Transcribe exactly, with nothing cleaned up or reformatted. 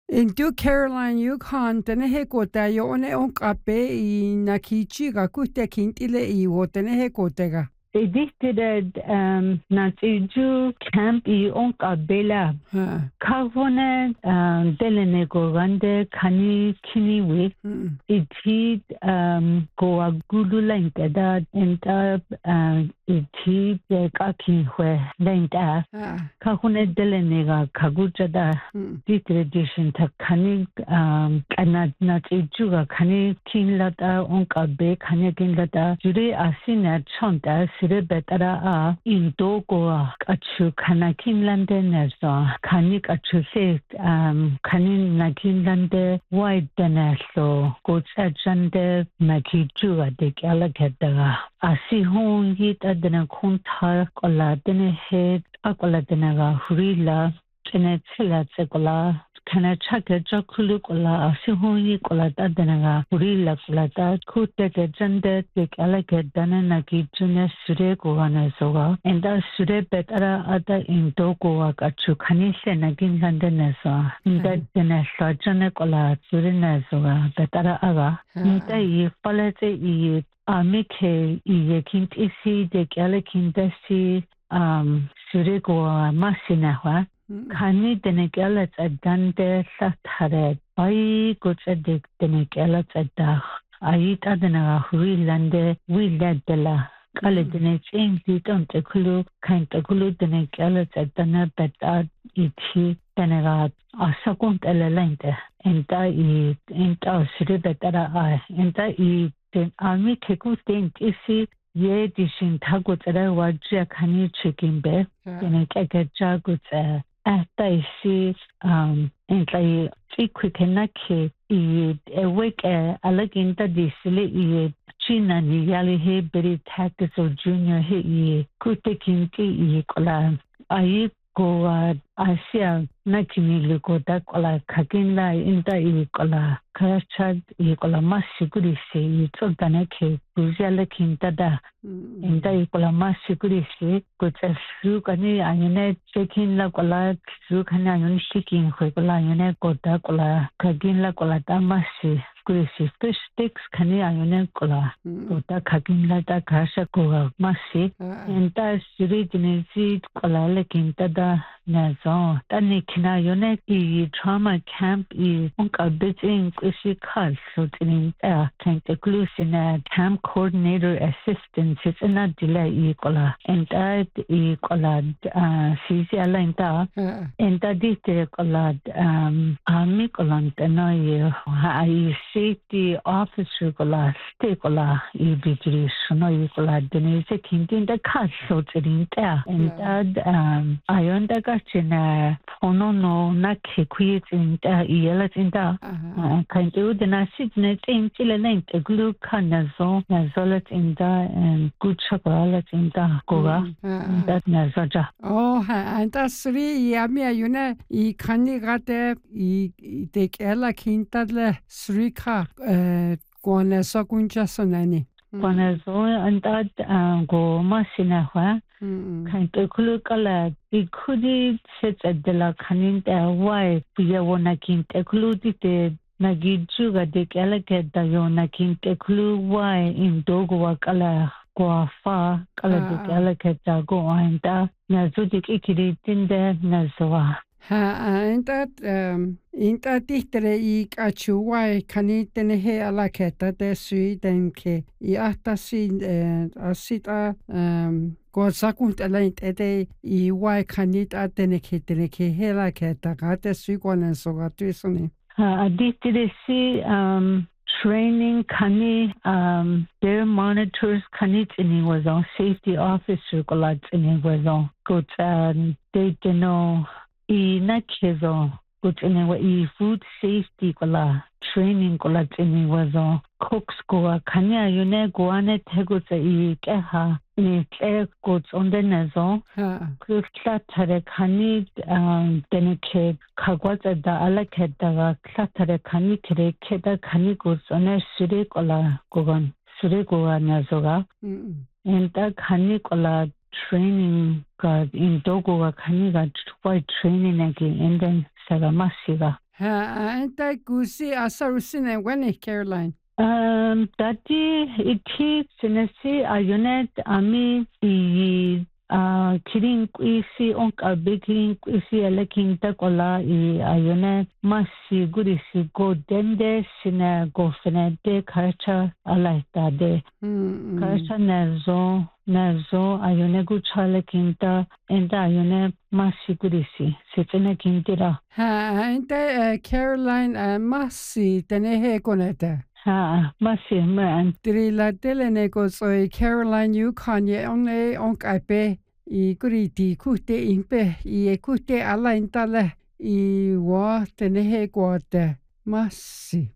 Into Caroline Yukon tene he kota yo one on kape I nakichi ga kute kintile I wo tene he kotega. They did um Natiju camp I on kabela. Kavone um Delenego Rande Kani Kiniwi. It did um go a good length that and uh it did the kaki where length uh Kahune Delenega Kagujada the tradition to Kani um and Natiju Kani Kinlata on Kabe Kani Kinlata Judy Asina Chonda Betara a Indogoa Achu Kanakinlande Nezo Kanik Achu Sik um Kanin Nakinlande White Deneso Goats Ajande Makijua de Galaketa Asi Hon Yit Adena Kunta Kola Dene Head Akola Denaga Hurila Tenetilla Sekola Kana chaka jakulu kola asihoni kola tadanaga urila kola ta kute ke jande ke alake danana ki june sure ko ana soga enda sure betara ada indo ko akachu khani se nagin lande nesa inda dene sajane kola sure na soga betara aga inda I palete I amike I kint isi de kale kintasi um sure ko masina wa Kani denegalat at dante satare, I goes a dick denegalat at dach. I eat adena huilande, we led de la. Kaledene change it on the clue, kind of glue denegalat at dana bet ad iti denegat, a second elalente, and I eat, and I sribetara I, and I eat, then army keku think isi. Ye dishin tagut era wajia kani chicken bear, then I get jagut After I see um and I see quick enake I awake a alaginta disili I China ni yali he beri tactics or junior he kute kinti I kola I go Asia nakini luko da kola kakinla inta I kola karachad I kola masiguri se I tsodanake buzala kinta da inta I kola masiguri se kucha su kani ayune chekin la kola su kani ayune shikin kwe kola ayune koda kola kaginla kola da masi Grisi fish sticks kani ayune kola koda kaginla da kasha kola masi inta siri jinisi kola le kinta da nazo tani kina yone I trauma camp I unka biting isi khas so tinin ta thank the glusina camp coordinator assistance it's not delay I kola and that I kola sisi alenta and that dite kola um ami kola tana I safety officer kola stay kola I bijri suno I kola denise kintin the khas so tinin ta and that um ayonda China Pono no Naki quit in the yellow in the kind of the Nasignet in Chile a glue canazo, Nazolet in the and good chocolate in the Goa that Nazaja. Oh, and that's three Yamia, you know, I can't get I take Ella Quintadle, Srika, Guana Sokunja Sonani. Guanazo and that go Masinawa. Kind of kulukala, it could sit at the la caninta, why Piawona king excluded Nagijuga de Galacet Diona king clue why in Dogwakala, Guafa, Kala de Galacet go and da Nazudik Ikiri Tinder Nazoa. Ha, and that um in that dictere I achu why can it then he alaketa de sweet and ke I after sin and a sita um go sakunt alent ede I why can it at the neke deneke he laketa got the sweet one and so got to sonny. Ha, dictere see um training kani um their monitors kanit in was on safety officer golat in was on good um they didn't know I nakezo good in I food safety kola training kola in was on cooks go kanya yune guane teguts I keha ni ke goods on the nazo kla tare kani um denike kagwata da alaketa kla kani kre keda kani goods on a sure kola gogon sure go nazoga and da kani kola training God in Dogo Kaniga quite training again and then saga masiga. Ha, enta kusi asarusine wani Caroline. Um, tati iti sinasi ayunet ami i uh, kiring isi onk abe kiring isi eleking takola i ayunet masi gurisi go dende sine go fenede karcha alaita de. Karcha nerzo nerzo ayune guchale kinta enda ayune masi gurisi sitene kintira. Ha, enta Caroline uh, masi tenehe koneta. Ha, masi man. Tiri la telene ko soy Caroline Yukon ye onne onk ape i kuriti kuhte impe i kuhte ala intale i wa tenehe kote masi.